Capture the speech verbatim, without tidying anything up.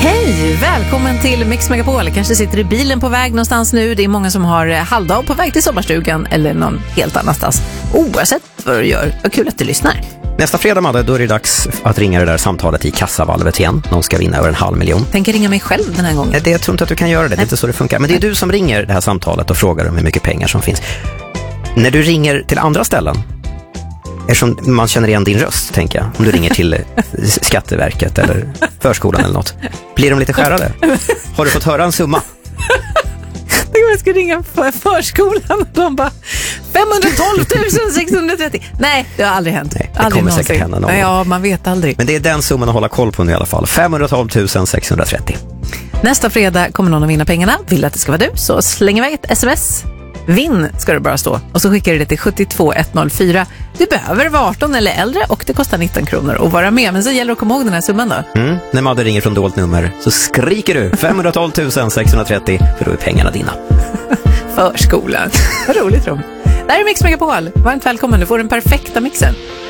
Hej, välkommen till Mix Megapol. Kanske sitter i bilen på väg någonstans nu. Det är många som har halvdag på väg till sommarstugan eller någon helt annanstans. Oavsett vad du gör, vad kul att du lyssnar. Nästa fredag, Madde, då är det dags att ringa det där samtalet i kassavalvet igen. Någon ska vinna över en halv miljon. Tänker ringa mig själv den här gången. Det, jag tror inte att du kan göra det, det är inte så det funkar. Men det är du som ringer det här samtalet och frågar om hur mycket pengar som finns. När du ringer till andra ställen, eftersom man känner igen din röst, tänker jag. Om du ringer till Skatteverket eller förskolan eller något. Blir de lite skärrade? Har du fått höra en summa? Jag ska ringa för förskolan och de bara femhundratolv tusen sexhundratrettio. Nej, det har aldrig hänt. Nej, det aldrig kommer någonsin. säkert hända någon. Ja, man vet aldrig. Men det är den summan att hålla koll på nu i alla fall. femhundratolv tusen sexhundratrettio. Nästa fredag kommer någon att vinna pengarna. Vill du att det ska vara du, så släng iväg ett sms. Vinn ska det bara stå. Och så skickar du det till sju två ett noll fyra. Du behöver vara arton eller äldre och det kostar nitton kronor att vara med. Men så gäller det att komma ihåg den här summan då. Mm. När Madde ringer från dolt nummer så skriker du femhundratolv tusen sexhundratrettio, för då är pengarna dina. Förskolan. Vad roligt, Rom. Det här är Mix Megapol. Varmt välkommen. Du får den perfekta mixen.